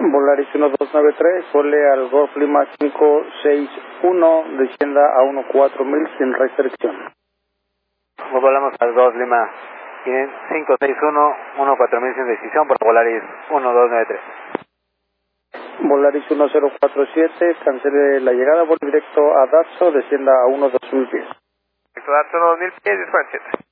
Volaris 1293, vole al Golf Lima 561, descienda a 14,000 sin restricción. Volamos al 2 Lima 561, 14,000 sin restricción por Volaris 1293. Volaris 1047, cancele la llegada, vuelo directo a Datso, descienda a 12,000 pies. Directo a Datso, 2,000 pies, 17.